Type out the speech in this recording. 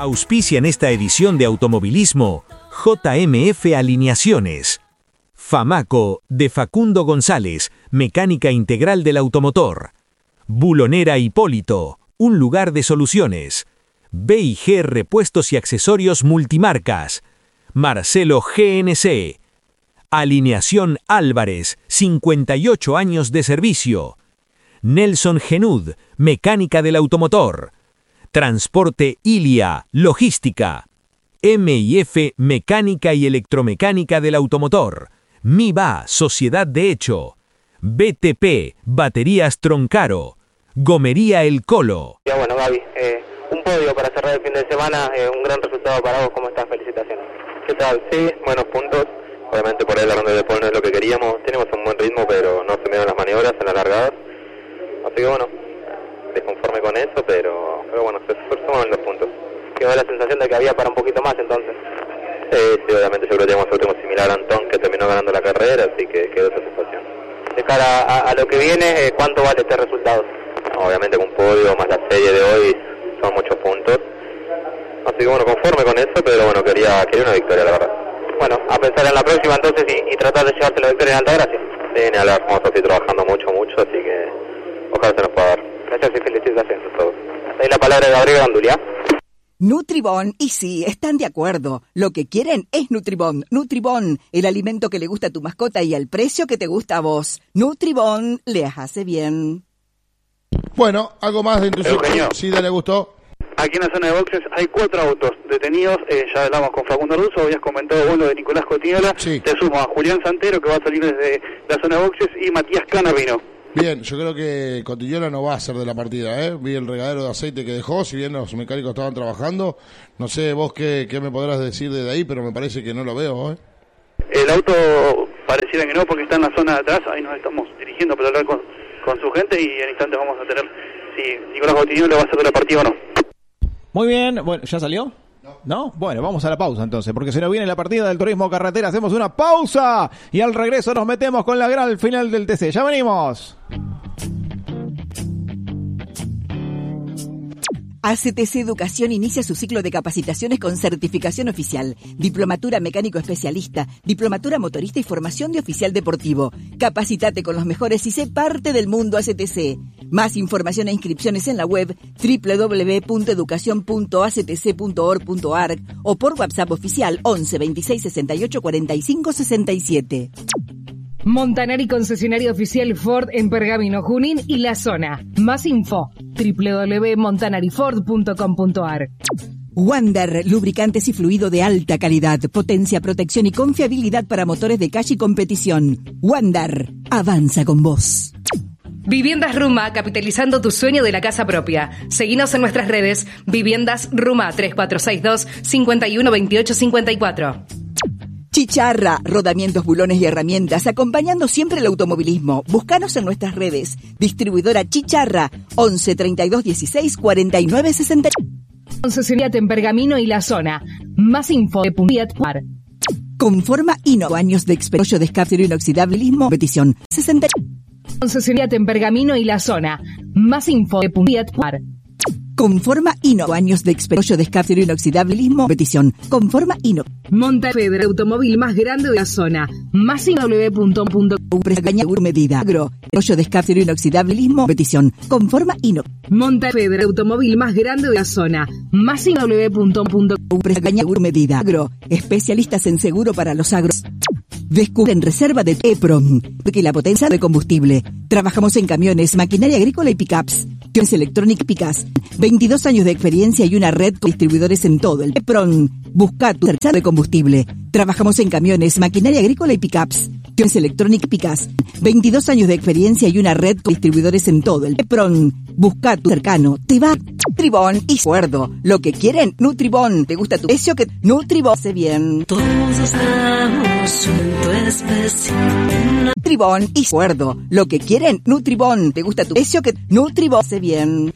Auspician esta edición de Automovilismo JMF Alineaciones. Famaco, de Facundo González, mecánica integral del automotor. Bulonera Hipólito, un lugar de soluciones. B&G Repuestos y Accesorios Multimarcas. Marcelo GNC. Alineación Álvarez, 58 años de servicio. Nelson Genud, mecánica del automotor. Transporte Ilia, logística. M&F, mecánica y electromecánica del automotor. MIBA, sociedad de hecho. BTP, baterías Troncaro. Gomería El Colo. Ya bueno, Gaby, un podio para cerrar el fin de semana, un gran resultado para vos. ¿Cómo estás? Felicitaciones. ¿Qué tal? Sí, buenos puntos. Obviamente por ahí la ronda de Paul no es lo que queríamos. Tenemos un buen ritmo, pero no se me dieron las maniobras en las largadas. Así que bueno, desconforme con eso, pero bueno, se suman los puntos. Quedó la sensación de que había para un poquito más entonces. Sí, obviamente yo creo que teníamos un último similar a Antón, que terminó ganando la carrera, así que quedó esa sensación. De cara a lo que viene, ¿cuánto vale este resultado? Obviamente con un podio más la serie de hoy son muchos puntos. Así que bueno, conforme con eso, pero bueno, quería una victoria, la verdad. Bueno, a pensar en la próxima entonces y tratar de llevarse la victoria en Altagracia. Sí, ni hablar, vamos a seguir trabajando mucho, así que ojalá se nos pueda dar. Gracias y felicitaciones a todos. Hasta ahí la palabra de Gabriel Gandulia. Nutribón, y sí, están de acuerdo. Lo que quieren es Nutribón. Nutribón, el alimento que le gusta a tu mascota y al precio que te gusta a vos. Nutribón, les hace bien. Bueno, algo más de entusiasmo. Sí, dale, gustó. Aquí en la zona de boxes hay 4 autos detenidos, ya hablamos con Facundo Russo, habías comentado vos lo de Nicolás Cotinola, sí. Te sumo a Julián Santero, que va a salir desde la zona de boxes, y Matías Canavino. Bien, yo creo que Cotinola no va a ser de la partida, ¿eh? Vi el regadero de aceite que dejó, si bien los mecánicos estaban trabajando, no sé vos qué me podrás decir desde ahí, pero me parece que no lo veo, ¿eh? El auto pareciera que no, porque está en la zona de atrás, ahí nos estamos dirigiendo para hablar con su gente, y en instantes vamos a tener si Nicolás Cotinola va a ser de la partida o no. Muy bien, bueno, ¿ya salió? ¿No? Bueno, vamos a la pausa entonces, porque se nos viene la partida del turismo carretera, hacemos una pausa y al regreso nos metemos con la gran final del TC. ¡Ya venimos! ACTC Educación inicia su ciclo de capacitaciones con certificación oficial, diplomatura mecánico especialista, diplomatura motorista y formación de oficial deportivo. Capacítate con los mejores y sé parte del mundo ACTC. Más información e inscripciones en la web www.educacion.actc.org.ar o por WhatsApp oficial 11 26 68 45 67. Montanari, concesionario oficial Ford en Pergamino, Junín y la zona. Más info, www.montanariford.com.ar. Wander, lubricantes y fluido de alta calidad, potencia, protección y confiabilidad para motores de calle y competición. Wander, avanza con vos. Viviendas Ruma, capitalizando tu sueño de la casa propia. Seguinos en nuestras redes, Viviendas Ruma 3462 512854. Chicharra, rodamientos, bulones y herramientas, acompañando siempre el automovilismo. Búscanos en nuestras redes. Distribuidora Chicharra, 11 32 16 49 60. Concesionaria en Pergamino y la zona. Más info de Puntiat.ar. Conforma Inno, años de experiencia de escape inoxidable, petición 60. Concesionaria en Pergamino y la zona. Más info de Puntiat.ar. Conforma Inno, años de experiencia de escape inoxidable, petición Conforma Inno. Montafedra, automóvil más grande de la zona. Más medida agro, rollo de escape inoxidable, petición Conforma Inno. Montafedra, automóvil más grande de la zona. Más medida agro, especialistas en seguro para los agros. Descubren reserva de EPROM, porque la potencia de combustible. Trabajamos en camiones, maquinaria agrícola y pickups. Electronic Picas, 22 años de experiencia y una red con distribuidores en todo el EPROM. Busca tu reserva de combustible. Trabajamos en camiones, maquinaria agrícola y pickups. Electronic Picas, 22 años de experiencia y una red con distribuidores en todo el EPROM. Busca tu cercano. Te va Nutribón y Cuerdo. Lo que quieren, Nutribón. ¿Te gusta tu precio? Que Nutribón hace bien. Todos estamos junto especial. Nutribón y Cuerdo. Lo que quieren, Nutribón. ¿Te gusta tu precio? Que Nutribón hace bien.